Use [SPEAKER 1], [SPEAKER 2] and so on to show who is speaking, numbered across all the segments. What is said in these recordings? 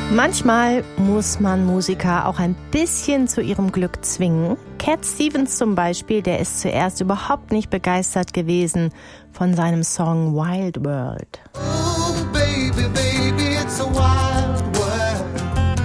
[SPEAKER 1] Manchmal muss man Musiker auch ein bisschen zu ihrem Glück zwingen. Cat Stevens zum Beispiel, der ist zuerst überhaupt nicht begeistert gewesen von seinem Song Wild World.
[SPEAKER 2] Oh, baby, baby, it's a wild world.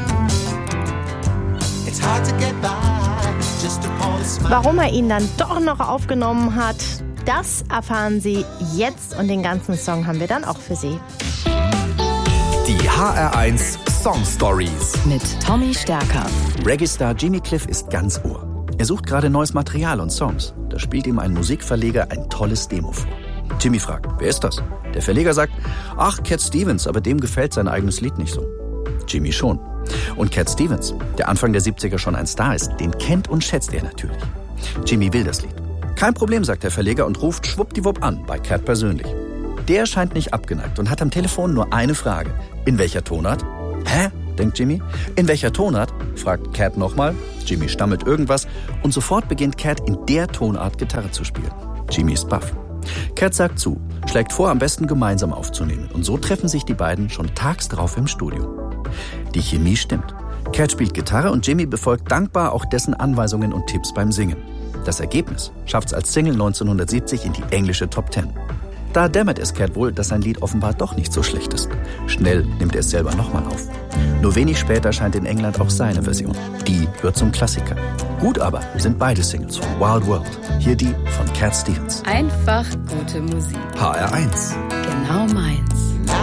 [SPEAKER 2] It's hard to get by, just upon a smile.
[SPEAKER 1] Warum er ihn dann doch noch aufgenommen hat, das erfahren Sie jetzt und den ganzen Song haben wir dann auch für Sie.
[SPEAKER 3] Die HR1 Song Stories
[SPEAKER 4] mit Tommy Stärker.
[SPEAKER 3] Reggae-Star Jimmy Cliff ist ganz Ohr. Er sucht gerade neues Material und Songs. Da spielt ihm ein Musikverleger ein tolles Demo vor. Jimmy fragt, wer ist das? Der Verleger sagt, ach, Cat Stevens, aber dem gefällt sein eigenes Lied nicht so. Jimmy schon. Und Cat Stevens, der Anfang der 70er schon ein Star ist, den kennt und schätzt er natürlich. Jimmy will das Lied. Kein Problem, sagt der Verleger und ruft schwuppdiwupp an, bei Cat persönlich. Der scheint nicht abgeneigt und hat am Telefon nur eine Frage. In welcher Tonart? Hä? Denkt Jimmy. In welcher Tonart? Fragt Cat nochmal. Jimmy stammelt irgendwas und sofort beginnt Cat in der Tonart Gitarre zu spielen. Jimmy ist baff. Cat sagt zu, schlägt vor, am besten gemeinsam aufzunehmen. Und so treffen sich die beiden schon tags drauf im Studio. Die Chemie stimmt. Cat spielt Gitarre und Jimmy befolgt dankbar auch dessen Anweisungen und Tipps beim Singen. Das Ergebnis schafft's als Single 1970 in die englische Top 10. Da dämmert es Cat wohl, dass sein Lied offenbar doch nicht so schlecht ist. Schnell nimmt er es selber nochmal auf. Nur wenig später scheint in England auch seine Version. Die wird zum Klassiker. Gut aber sind beide Singles von Wild World. Hier die von Cat Stevens.
[SPEAKER 4] Einfach gute Musik.
[SPEAKER 3] HR1.
[SPEAKER 4] Genau meins.